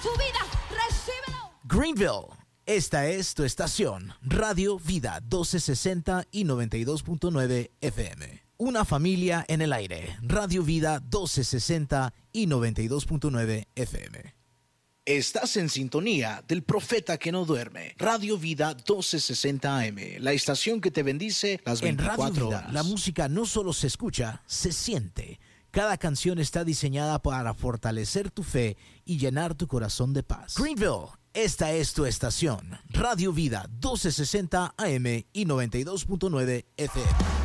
tu vida, recíbelo. Greenville, esta es tu estación, Radio Vida 1260 y 92.9 FM. Una familia en el aire, Radio Vida 1260 y 92.9 FM. Estás en sintonía del profeta que no duerme. Radio Vida 1260 AM, la estación que te bendice las 24 en Radio Vida, horas. la música no solo se escucha, se siente. Cada canción está diseñada para fortalecer tu fe y llenar tu corazón de paz. Greenville, esta es tu estación. Radio Vida 1260 AM y 92.9 FM.